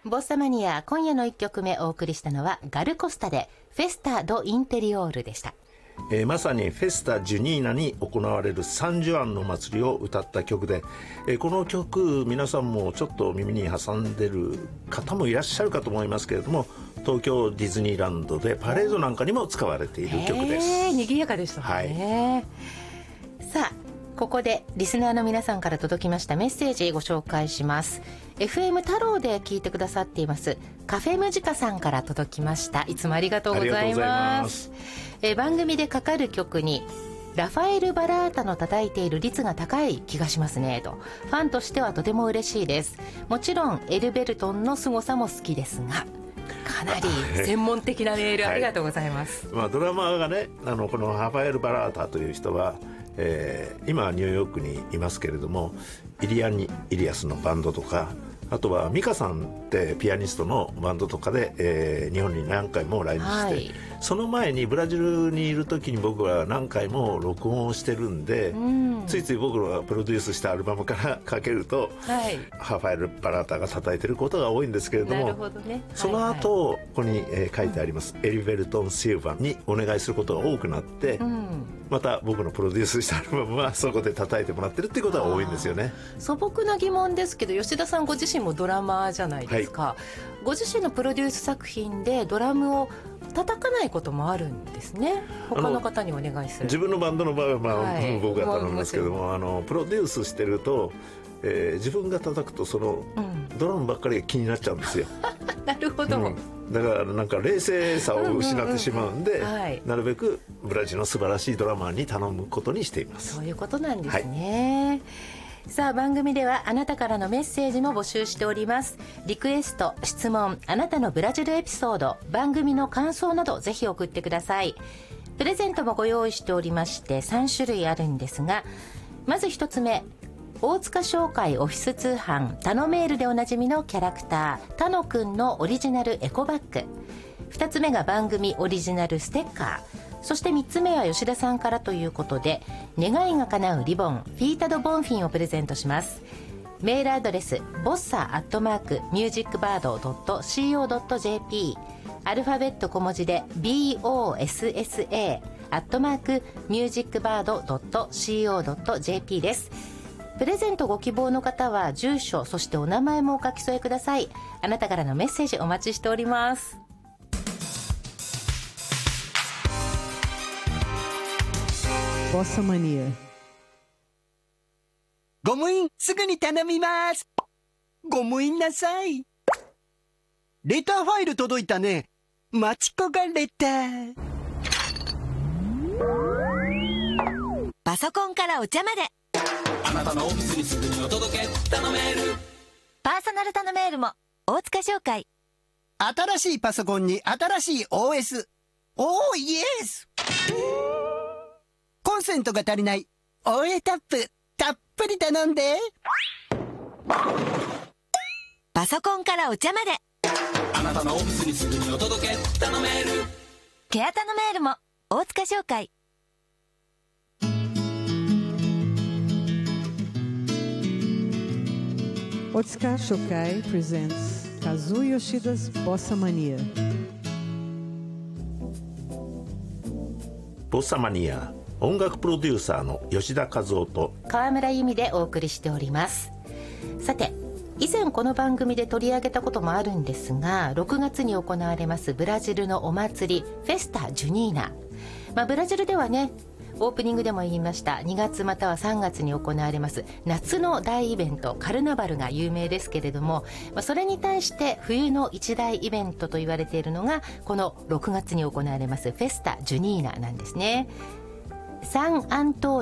ボッサマニア、今夜の1曲目お送りしたのはガルコスタでフェスタ・ド・インテリオールでした。 まさにフェスタ・ジュニーナに行われるサンジュアンの祭りを歌った曲で、この曲皆さんもちょっと耳に挟んでる方もいらっしゃるかと思いますけれども、東京ディズニーランドでパレードなんかにも使われている曲です。 賑やかでしたね、さあここでリスナーの皆さんから届きましたメッセージご紹介します。 FM 太郎で聞いてくださっていますカフェムジカさんから届きました。いつもありがとうございます。番組でかかる曲にラファエル・バラータの叩いている率が高い気がしますねと、ファンとしてはとても嬉しいです。もちろんエルベルトンの凄さも好きですが、かなり専門的なメールありがとうございます、 ドラマーがね、このラファエル・バラータという人は、今はニューヨークにいますけれども、イリアスのバンドとか、あとはミカさんってピアニストのバンドとかで、日本に何回も来日して、その前にブラジルにいる時に僕は何回も録音をしてるんで、ついつい僕らがプロデュースしたアルバムからかけると、ラファエル・バラータが叩いてることが多いんですけれども、その後ここに、書いてあります、エリベルトン・シルバにお願いすることが多くなって、また僕のプロデュースしたアルバムはそこで叩いてもらってるっていうことが多いんですよね。 素朴な疑問ですけど、吉田さんご自身もドラマーじゃないですか、ご自身のプロデュース作品でドラムを叩かないこともあるんですね。他の方にお願いする。 自分のバンドの場合は、僕が頼みますけども、プロデュースしてると、自分が叩くとその、ドラムばっかりが気になっちゃうんですよなるほど、 だからなんか冷静さを失ってしまうんで、なるべくブラジルの素晴らしいドラマーに頼むことにしています。 そういうことなんですね、さあ番組ではあなたからのメッセージも募集しております。リクエスト、質問、あなたのブラジルエピソード、番組の感想などぜひ送ってください。プレゼントもご用意しておりまして3種類あるんですが、まず1つ目、大塚商会オフィス通販タノメールでおなじみのキャラクタータノくんのオリジナルエコバッグ、2つ目が番組オリジナルステッカー、そして3つ目は吉田さんからということで、願いが叶うリボンフィータドボンフィンをプレゼントします。メールアドレスbossa@musicbird.co.jp、 アルファベット小文字で bossa@musicbird.co.jp です。プレゼントご希望の方は住所、そしてお名前もお書き添えください。あなたからのメッセージお待ちしております。 ボッサマニア。 ゴム印すぐに頼みます。ゴム印なさい。レターファイル届いたね。マチコがレター。 パソコンからお茶まで、 あなたのオフィスにすぐにお届け、頼める。 パーソナル頼めるも大塚商会。 新しいパソコンに新しい OS。おーイエス。コンセントが足りない。OA タップたっぷり頼んで。 パソコンからお茶まで、 あなたのオフィスにすぐにお届け、頼める。 ケア頼めるも大塚商会。 Otsuka Shokai presents Kazuo Yoshida's Bossa Mania. ボッサマニア、音楽プロデューサーの吉田和夫と川村由美でお送りしております。さて、以前この番組で取り上げたこともあるんですが、6月に行われますブラジルのお祭りフェスタ・ジュニーナ、ブラジルではね、オープニングでも言いました2月または3月に行われます夏の大イベントカルナバルが有名ですけれども、それに対して冬の一大イベントと言われているのがこの6月に行われますフェスタ・ジュニーナなんですね。サンアント